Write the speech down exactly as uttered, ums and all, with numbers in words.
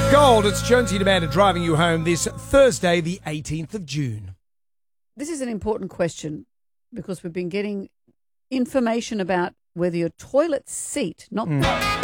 Gold, it's Jonesy Demand driving you home this Thursday, the eighteenth of June. This is an important question because we've been getting information about whether your toilet seat, not Mm.